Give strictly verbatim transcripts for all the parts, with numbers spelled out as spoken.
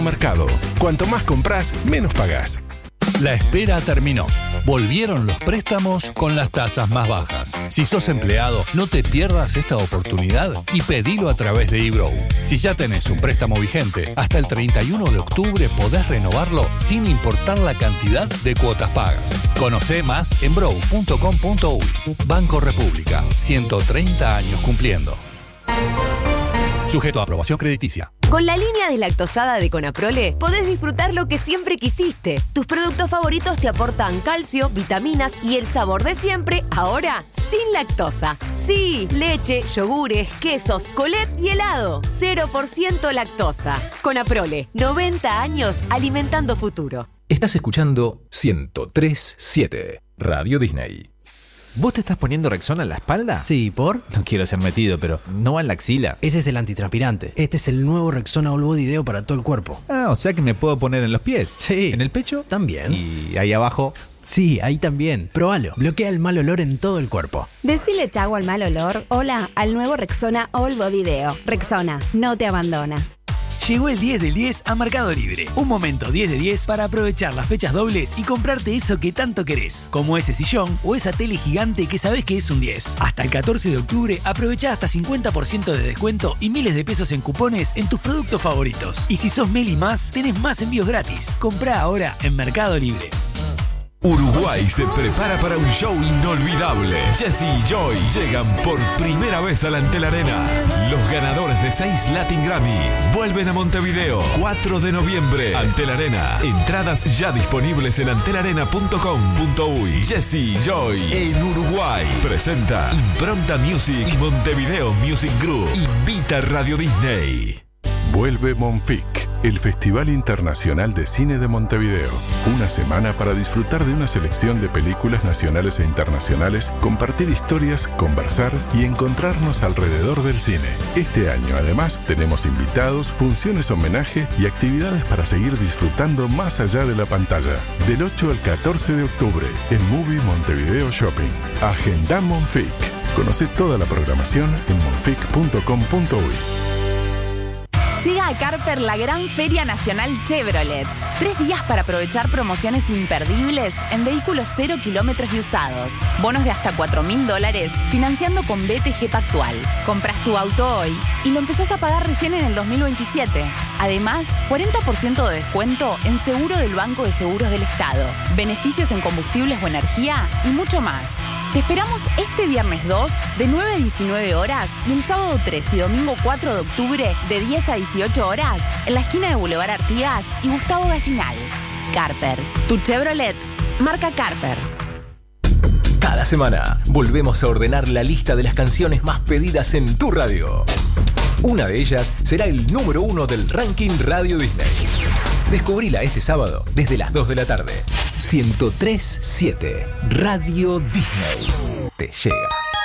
Mercado. Cuanto más compras, menos pagás. La espera terminó. Volvieron los préstamos con las tasas más bajas. Si sos empleado, no te pierdas esta oportunidad y pedilo a través de eBrow. Si ya tenés un préstamo vigente, hasta el treinta y uno de octubre podés renovarlo sin importar la cantidad de cuotas pagas. Conocé más en brow punto com punto uy. Banco República, ciento treinta años cumpliendo. Sujeto a aprobación crediticia. Con la línea deslactosada de Conaprole podés disfrutar lo que siempre quisiste. Tus productos favoritos te aportan calcio, vitaminas y el sabor de siempre, ahora sin lactosa. Sí, leche, yogures, quesos, colet y helado. cero por ciento lactosa. Conaprole, noventa años alimentando futuro. Estás escuchando ciento tres siete Radio Disney. ¿Vos te estás poniendo Rexona en la espalda? Sí, ¿por? No quiero ser metido, pero ¿no va en la axila? Ese es el antitranspirante. Este es el nuevo Rexona All Body Deo para todo el cuerpo. Ah, o sea que me puedo poner en los pies. Sí. ¿En el pecho? También. ¿Y ahí abajo? Sí, ahí también. Probalo. Bloquea el mal olor en todo el cuerpo. Decile chau al mal olor. Hola al nuevo Rexona All Body Deo. Rexona, no te abandona. Llegó el diez del diez a Mercado Libre. Un momento diez de diez para aprovechar las fechas dobles y comprarte eso que tanto querés, como ese sillón o esa tele gigante que sabés que es un diez. Hasta el catorce de octubre aprovechá hasta cincuenta por ciento de descuento y miles de pesos en cupones en tus productos favoritos. Y si sos Meli Más, tenés más envíos gratis. Comprá ahora en Mercado Libre. Uruguay se prepara para un show inolvidable. Jesse y Joy llegan por primera vez a la Antel Arena. Los ganadores de seis Latin Grammy vuelven a Montevideo. cuatro de noviembre, Antel Arena. Entradas ya disponibles en antelarena punto com punto uy. Jesse y Joy en Uruguay. Presenta Impronta Music y Montevideo Music Group. Invita Radio Disney. Vuelve Monfic, el Festival Internacional de Cine de Montevideo. Una semana para disfrutar de una selección de películas nacionales e internacionales, compartir historias, conversar y encontrarnos alrededor del cine. Este año, además, tenemos invitados, funciones homenaje y actividades para seguir disfrutando más allá de la pantalla. Del ocho al catorce de octubre, en Movie Montevideo Shopping. Agenda Monfic. Conoce toda la programación en monfic punto com punto uy. Llega a Carper la gran Feria Nacional Chevrolet. Tres días para aprovechar promociones imperdibles en vehículos cero kilómetros y usados. Bonos de hasta cuatro mil dólares financiando con B T G Pactual. Compras tu auto hoy y lo empezás a pagar recién en el dos mil veintisiete. Además, cuarenta por ciento de descuento en seguro del Banco de Seguros del Estado, beneficios en combustibles o energía y mucho más. Te esperamos este viernes dos de nueve a diecinueve horas y el sábado tres y domingo cuatro de octubre de diez a dieciocho horas en la esquina de Boulevard Artigas y Gustavo Gallinal. Carper, tu Chevrolet, marca Carper. Cada semana volvemos a ordenar la lista de las canciones más pedidas en tu radio. Una de ellas será el número uno del ranking Radio Disney. Descubrila este sábado desde las dos de la tarde. ciento tres siete Radio Disney te llega.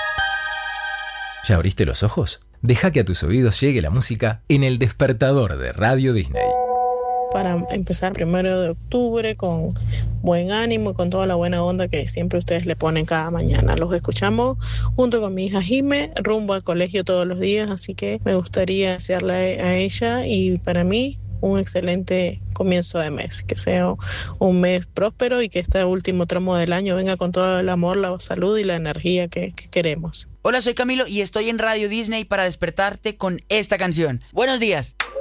¿Ya abriste los ojos? Deja que a tus oídos llegue la música en el despertador de Radio Disney. Para empezar primero de octubre con buen ánimo y con toda la buena onda que siempre ustedes le ponen cada mañana. Los escuchamos junto con mi hija Jime, rumbo al colegio todos los días, así que me gustaría desearle a ella y para mí un excelente comienzo de mes, que sea un mes próspero y que este último tramo del año venga con todo el amor, la salud y la energía que, que queremos. Hola, soy Camilo y estoy en Radio Disney para despertarte con esta canción. Buenos días.